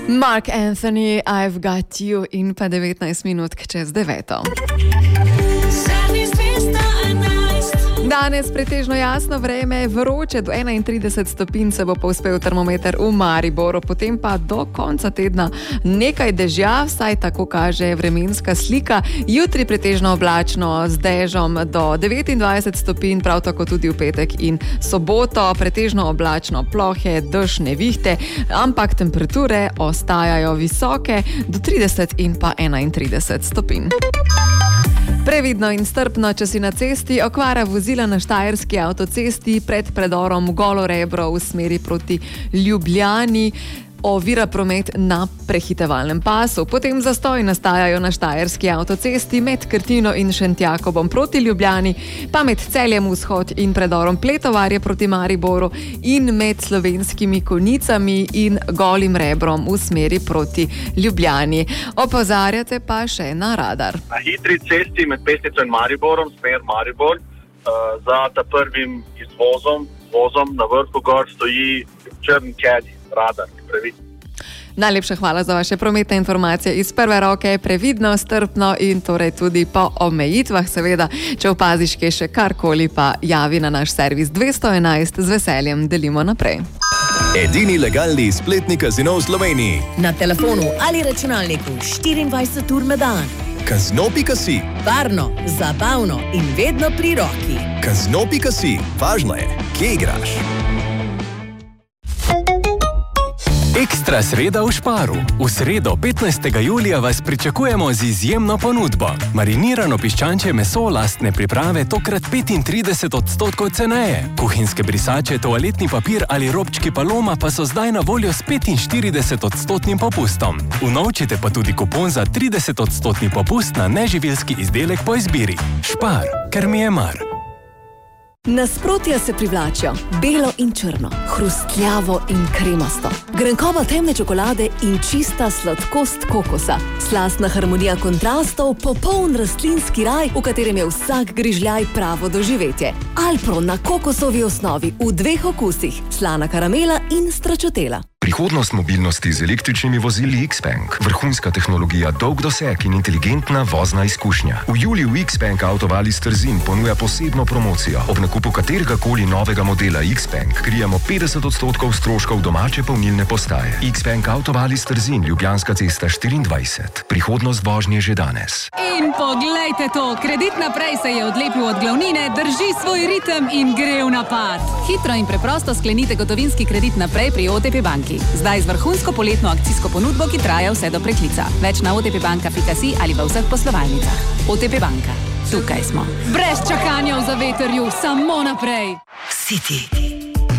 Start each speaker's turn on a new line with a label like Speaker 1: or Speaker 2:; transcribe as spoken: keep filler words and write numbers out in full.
Speaker 1: Mark Anthony, I've got you in pa devetnajst minut čez deveto. Danes pretežno jasno vreme, vroče do enaintrideset stopinj se bo povzpel termometer v Mariboru, potem pa do konca tedna nekaj dežja, vsaj tako kaže vremenska slika. Jutri pretežno oblačno z dežom do devetindvajset stopinj, prav tako tudi v petek in soboto, pretežno oblačno, plohe, dež, nevihte, ampak temperature ostajajo visoke do trideset in pa enaintrideset stopinj. Previdno in strpno, če si na cesti, okvara vozila na štajerski avtocesti pred predorom Golo Rebro v smeri proti Ljubljani ovira promet na prehitevalnem pasu. Potem zastoj nastajajo na štajerski avtocesti med Krtino in Šentjakobom proti Ljubljani, pa med Celjem vzhod in predorom Pletovarje proti Mariboru in med Slovenskimi Konjicami in Golim Rebrom v smeri proti Ljubljani. Opozarjate pa še na radar.
Speaker 2: Na hitri cesti med Pesnico in Mariborom, smer Maribor, uh, za ta prvim izvozom, vozom na vrhu gor stoji črn Caddy, radar. Previdno.
Speaker 1: Najlepša hvala za vaše prometne informacije iz prve roke, previdno, strpno in torej tudi po omejitvah, seveda, če opaziš kje še karkoli, pa javi na naš servis dvesto enajst, z veseljem delimo naprej.
Speaker 3: Edini legalni spletni kazino v Sloveniji.
Speaker 4: Na telefonu ali računalniku štiriindvajset ur na dan.
Speaker 3: Kazino pika si.
Speaker 4: Varno, zabavno in vedno pri roki.
Speaker 3: Kazino pika si. Važno je, kje igraš. Ekstra sreda v Šparu. V sredo petnajstega julija vas pričakujemo z izjemno ponudbo. Marinirano piščančje meso lastne priprave tokrat petintrideset odstotkov ceneje. Kuhinjske brisače, toaletni papir ali robčki Paloma pa so zdaj na voljo s petinštirideset odstotnim popustom. Unovčite pa tudi kupon za trideset odstotni popust na neživilski izdelek po izbiri. Špar, ker mi je mar.
Speaker 5: Nasprotja se privlačijo. Belo in črno, hrustljavo in kremasto. Grenkoba temne čokolade in čista sladkost kokosa. Slastna harmonija kontrastov, popoln rastlinski raj, v katerem je vsak grižljaj pravo doživetje. Alpro na kokosovi osnovi v dveh okusih, slana karamela in stračotela.
Speaker 6: Prihodnost mobilnosti z električnimi vozili Xpeng. Vrhunska tehnologija, dolg doseg in inteligentna vozna izkušnja. V juliju Xpeng Autovalis Trzin ponuja posebno promocijo. Ob nakupu kateregakoli novega modela Xpeng krijemo petdeset odstotkov stroškov domače polnilne postaje. Xpeng Autovalis Trzin, Ljubljanska cesta štiriindvajset. Prihodnost vožnje že danes.
Speaker 7: In poglejte to, Kredit Naprej se je odlepil od glavnine, drži svoj ritem in gre v napad. Hitro in preprosto sklenite gotovinski kredit naprej pri O T P banki. Zdaj z vrhunsko poletno akcijsko ponudbo, ki traja vse do preklica. Več na otpbanka pika si ali v vseh poslovalnicah. O T P banka. Tukaj smo. Brez čakanja v zavetrju, samo naprej.
Speaker 4: City.